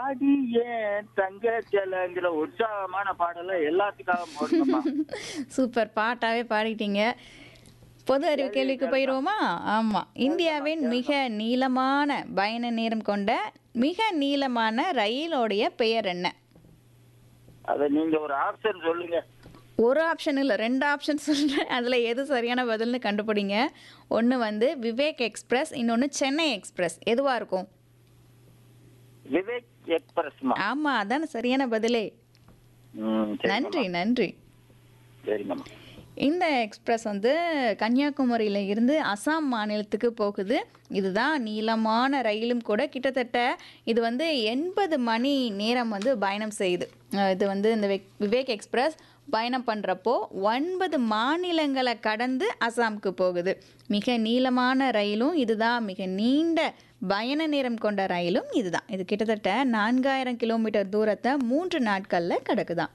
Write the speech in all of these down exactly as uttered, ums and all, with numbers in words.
வாடி ஏன் தங்க செலங்கிற உற்சாகமான பாடலை எல்லாத்துக்காக போடணுமா? சூப்பர், பாட்டாவே பாடிட்டீங்க. பொது அறிவு கேள்விக்கு போயிருவோமா? ஆமா, இந்தியாவின் மிக நீளமான பயண நேரம் கொண்ட மிக நீளமான ரயிலோடைய பெயர் என்ன? அத நீங்க ஒரு ஆப்ஷன் சொல்லுங்க. ஒரு ஆப்ஷன் இல்லை, ரெண்டு ஆப்ஷன் சொல்கிறேன். அதில் எது சரியான பதில்னு கண்டுபிடிங்க. ஒன்று வந்து விவேக் எக்ஸ்பிரஸ், இன்னொன்று சென்னை எக்ஸ்பிரஸ். எதுவாக இருக்கும்? விவேக் எக்ஸ்பிரஸ்மா? ஆமாம், அதான சரியான பதிலே. ம், சரி நன்றி மாமா. நன்றி. சரிங்கம்மா. இந்த எக்ஸ்பிரஸ் வந்து கன்னியாகுமரியில் இருந்து அசாம் மாநிலத்துக்கு போகுது. இதுதான் நீளமான ரயிலும் கூட. கிட்டத்தட்ட இது வந்து எண்பது மணி நேரம் வந்து பயணம் செய்யுது. அஹ் இது வந்து இந்த வெக்- விவேக் எக்ஸ்பிரஸ் பயணம் பண்ணுறப்போ ஒன்பது மாநிலங்களை கடந்து அசாமுக்கு போகுது. மிக நீளமான ரயிலும் இதுதான், மிக நீண்ட பயண நேரம் கொண்ட ரயிலும் இதுதான். இது கிட்டத்தட்ட நான்காயிரம் கிலோமீட்டர் தூரத்தை மூன்று நாட்களில் கிடக்குதான்.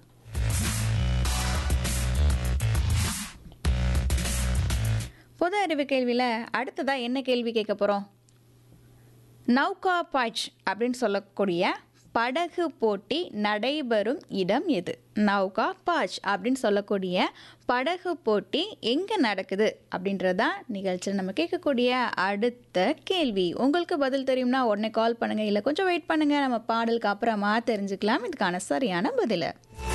பொது அறிவு கேள்வியில் அடுத்ததாக என்ன கேள்வி கேட்க போகிறோம்? நௌகா பாச் அப்படின்னு சொல்லக்கூடிய படகு போட்டி நடைபெறும் இடம் எது? நௌகா பாச் அப்படின்னு சொல்லக்கூடிய படகு போட்டி எங்கே நடக்குது அப்படின்றதான் நிகழ்ச்சியில் நம்ம கேட்கக்கூடிய அடுத்த கேள்வி. உங்களுக்கு பதில் தெரியும்னா உடனே கால் பண்ணுங்கள், இல்லை கொஞ்சம் வெயிட் பண்ணுங்கள், நம்ம பாடலுக்கு அப்புறமா தெரிஞ்சுக்கலாம் இதுக்கான சரியான பதிலை.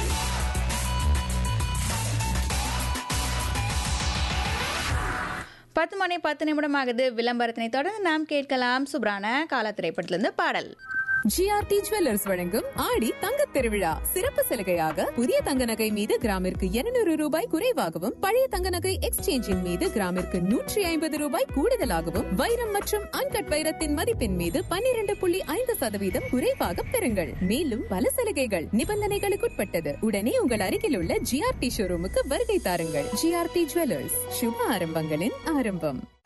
பத்து மணி பத்து நிமிடம் ஆகுது. விளம்பரத்தினை தொடர்ந்து நாம் கேட்கலாம் சூப்பரான கால திரைப்படத்திலிருந்து பாடல். ஜிஆர்டி ஜுவல்லர்ஸ் வழங்கும் ஆடி தங்க திருவிழா சிறப்பு சலுகையாக புதிய தங்க நகை மீது கிராமிற்கு இருநூறு ரூபாய் குறைவாகவும், பழைய தங்க நகை எக்ஸ்சேஞ்சின் மீது கிராமிற்கு நூற்றி ஐம்பது ரூபாய் கூடுதலாகவும், வைரம் மற்றும் அன்கட் வைரத்தின் மதிப்பின் மீது பன்னிரண்டு புள்ளி ஐந்து சதவீதம் குறைவாக பெறுங்கள். மேலும் பல சலுகைகள் நிபந்தனைகளுக்குட்பட்டது. உடனே உங்கள் அருகில் உள்ள ஜிஆர்டி ஷோரூமுக்கு வருகை தாருங்கள். ஜிஆர்டி ஜுவல்லர்ஸ், சுப ஆரம்பங்களின் ஆரம்பம்.